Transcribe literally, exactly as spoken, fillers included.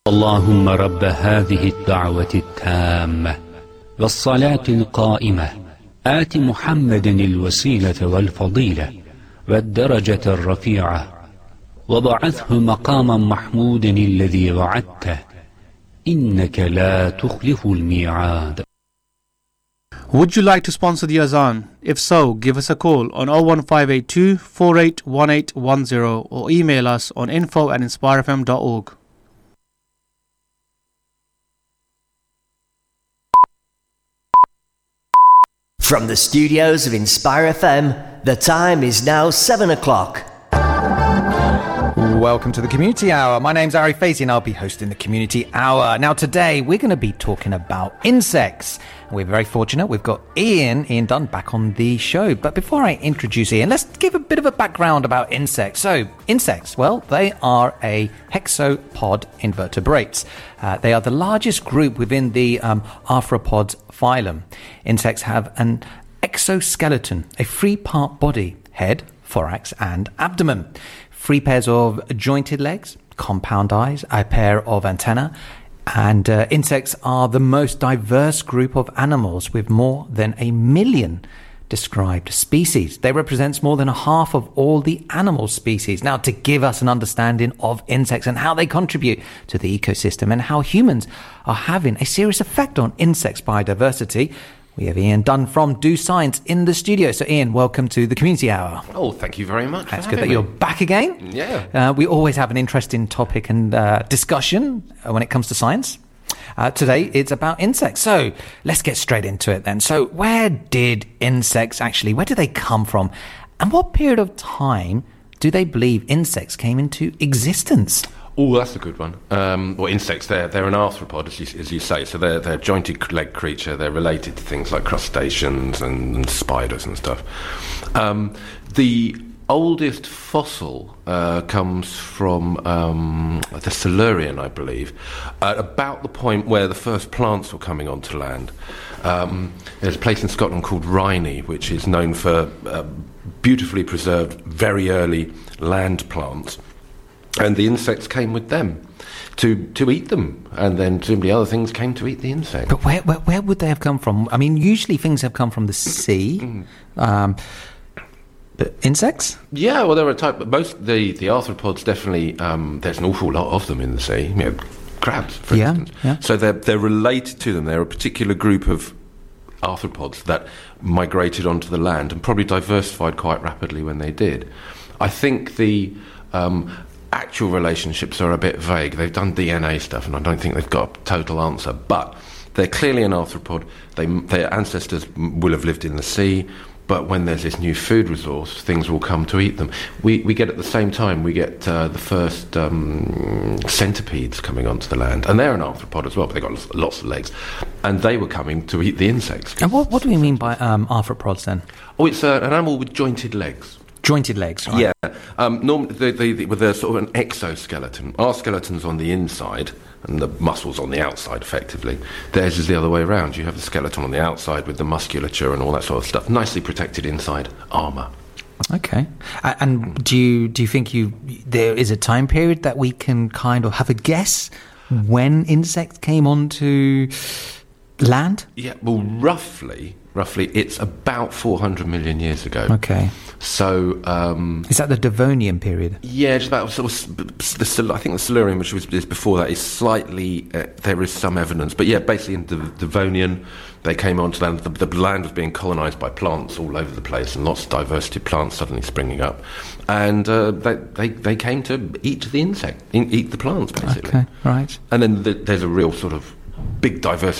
اللهم رب هذه الدعوة التامة والصلاة القائمة آت محمد الوسيلة والفضيلة والدرجة الرفيعة وبعثه مقاما محمودا الذي وعدته إنك لا تخلف الميعاد. Would you like to sponsor the Azan? If so, give us a call on oh one five eight two, four eight one eight one zero or email us on info at inspire f m dot org. From the studios of Inspire F M, the time is now seven o'clock. Welcome to the Community Hour. My name's Ari Fazi and I'll be hosting the Community Hour. Now today we're going to be talking about insects. We're very fortunate. We've got Ian, Ian Dunn back on the show. But before I introduce Ian, let's give a bit of a background about insects. So insects, well, they are a hexapod invertebrates. Uh, they are the largest group within the um, arthropods phylum. Insects have an exoskeleton, a three-part body, head, thorax and abdomen. Three pairs of jointed legs, compound eyes, a pair of antennae, and uh, insects are the most diverse group of animals with more than a million described species. They represent more than a half of all the animal species. Now, to give us an understanding of insects and how they contribute to the ecosystem and how humans are having a serious effect on insects biodiversity, we have Ian Dunn from Do Science in the studio. So, Ian, welcome to the Community Hour. Oh, thank you very much. That's good that me. You're back again. Yeah. Uh, we always have an interesting topic and uh, discussion when it comes to science. Uh, today, it's about insects. So, let's get straight into it then. So, where did insects actually, where did they come from? And what period of time do they believe insects came into existence? Oh, that's a good one. Um, well, insects, they're, they're an arthropod, as you, as you say, so they're, they're a jointed leg creature. They're related to things like crustaceans and, and spiders and stuff. Um, the oldest fossil uh, comes from um, the Silurian, I believe, at about the point where the first plants were coming onto land. Um, there's a place in Scotland called Rhynie, which is known for uh, beautifully preserved, very early land plants. And the insects came with them to to eat them, and then presumably other things came to eat the insects. But where, where where would they have come from? I mean, usually things have come from the sea. Mm. Um, but insects? Yeah, well, there are a type. Most the the arthropods definitely. Um, there's an awful lot of them in the sea. You know, crabs, for yeah, instance. Yeah. So they're they're related to them. They're a particular group of arthropods that migrated onto the land and probably diversified quite rapidly when they did. I think the um, actual relationships are a bit vague. They've done D N A stuff, and I don't think they've got a total answer. But they're clearly an arthropod. They, their ancestors will have lived in the sea, but when there's this new food resource, things will come to eat them. We we get at the same time, we get uh, the first um, centipedes coming onto the land, and they're an arthropod as well, but they've got lots, lots of legs, and they were coming to eat the insects. And what, what do we mean by um, arthropods then? Oh, it's uh, an animal with jointed legs. Jointed legs, right? Yeah. Um, normally, the, the, the, with a sort of an exoskeleton. Our skeleton's on the inside, and the muscles on the outside, effectively. Theirs is the other way around. You have the skeleton on the outside with the musculature and all that sort of stuff. Nicely protected inside, armour. Okay. Uh, and do you do you think you there is a time period that we can kind of have a guess when insects came onto land? Yeah. Well, roughly, roughly, it's about four hundred million years ago. Okay. So um, is that the Devonian period? Yeah, just about. Sort of, the, I think the Silurian, which was is before that, is slightly. Uh, there is some evidence, but yeah, basically in the Devonian, they came onto land. The, the land was being colonised by plants all over the place, and lots of diversity of plants suddenly springing up, and uh, they, they they came to eat the insect, eat the plants basically. Okay, right. And then the, there's a real sort of big diversification